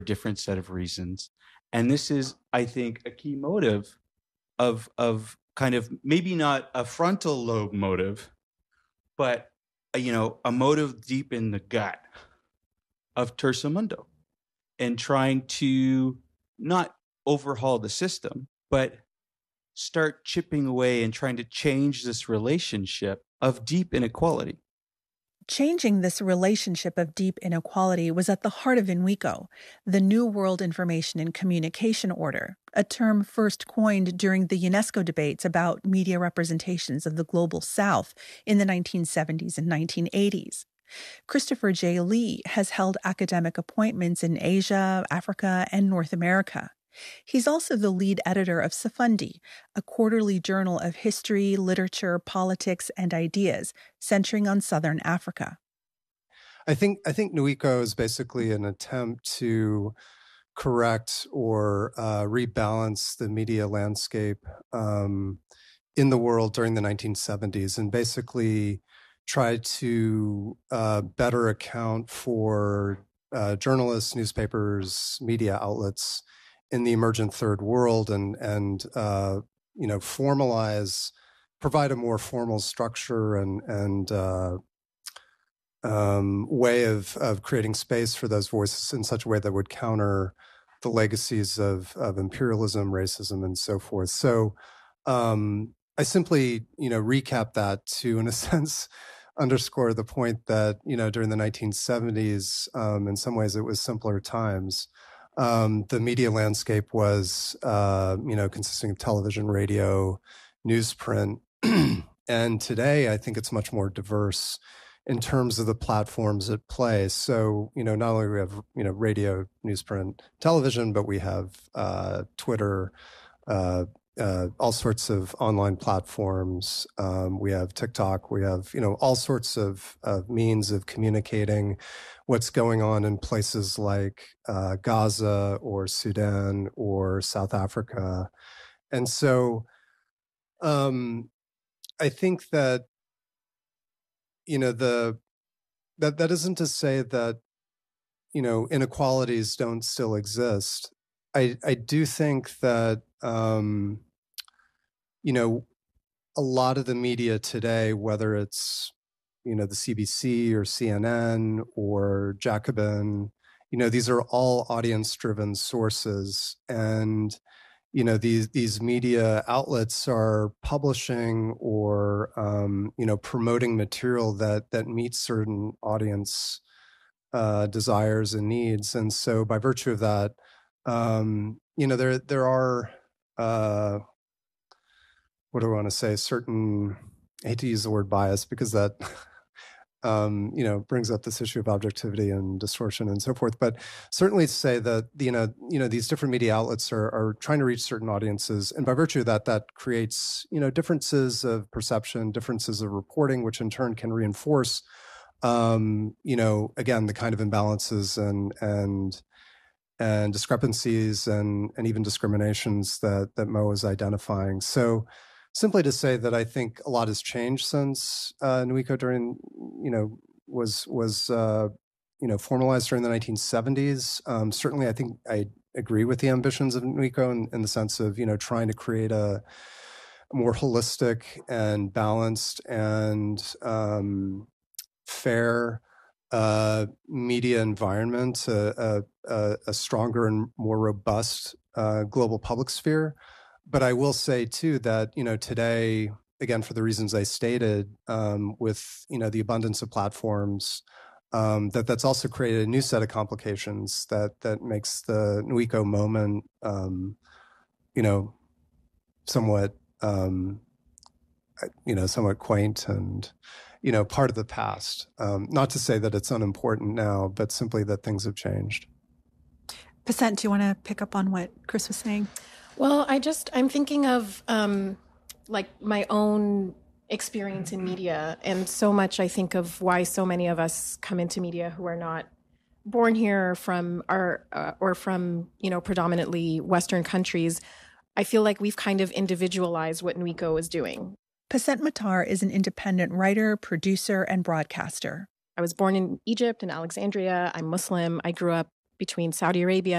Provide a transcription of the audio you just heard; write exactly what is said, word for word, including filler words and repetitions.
different set of reasons. And this is, I think, a key motive of, of kind of maybe not a frontal lobe motive, but, a, you know, a motive deep in the gut of Terza Mundo and trying to not overhaul the system, but start chipping away and trying to change this relationship of deep inequality. Changing this relationship of deep inequality was at the heart of Inweeko, the New World Information and Communication Order, a term first coined during the UNESCO debates about media representations of the Global South in the nineteen seventies and nineteen eighties. Christopher J. Lee has held academic appointments in Asia, Africa, and North America. He's also the lead editor of Sifundi, a quarterly journal of history, literature, politics, and ideas centering on Southern Africa. I think I think Nweeko is basically an attempt to correct or uh, rebalance the media landscape um, in the world during the nineteen seventies, and basically try to uh, better account for uh, journalists, newspapers, media outlets in the emergent third world, and and uh, you know formalize, provide a more formal structure and and uh, um, way of of creating space for those voices in such a way that would counter the legacies of of imperialism, racism, and so forth. So um, I simply you know recap that to, in a sense, underscore the point that you know during the nineteen seventies, um, in some ways, it was simpler times. Um, the media landscape was, uh, you know, consisting of television, radio, newsprint. And today, I think it's much more diverse in terms of the platforms at play. So, you know, not only do we have, you know, radio, newsprint, television, but we have uh, Twitter, uh, uh, all sorts of online platforms. Um, we have TikTok. We have, you know, all sorts of, of means of communicating what's going on in places like uh, Gaza or Sudan or South Africa. And so um, I think that, you know, the that that isn't to say that, you know, inequalities don't still exist. I, I do think that, um, you know, a lot of the media today, whether it's, you know, the C B C or C N N or Jacobin, you know, these are all audience-driven sources. And, you know, these these media outlets are publishing or, um, you know, promoting material that that meets certain audience uh, desires and needs. And so by virtue of that, um, you know, there there are, uh, what do I want to say, certain, I hate to use the word bias because that, um, you know, brings up this issue of objectivity and distortion and so forth. But certainly to say that, you know, you know, these different media outlets are, are trying to reach certain audiences. And by virtue of that, that creates, you know, differences of perception, differences of reporting, which in turn can reinforce, um, you know, again, the kind of imbalances and, and, and discrepancies and, and even discriminations that, that Mo is identifying. So, simply to say that I think a lot has changed since uh, Nweeko during, you know, was was uh, you know formalized during the nineteen seventies. Um, certainly, I think I agree with the ambitions of Nweeko in, in the sense of you know trying to create a more holistic and balanced and um, fair uh, media environment, a, a, a stronger and more robust uh, global public sphere. But I will say, too, that, you know, today, again, for the reasons I stated, um, with, you know, the abundance of platforms, um, that that's also created a new set of complications that that makes the Nweeko moment, um, you know, somewhat, um, you know, somewhat quaint and, you know, part of the past. Um, not to say that it's unimportant now, but simply that things have changed. Pasent, do you want to pick up on what Chris was saying? Well, I just, I'm thinking of um, like my own experience in media, and so much I think of why so many of us come into media who are not born here from our, uh, or from, you know, predominantly Western countries. I feel like we've kind of individualized what Nweeko is doing. Pasent Matar is an independent writer, producer, and broadcaster. I was born in Egypt, in Alexandria. I'm Muslim. I grew up between Saudi Arabia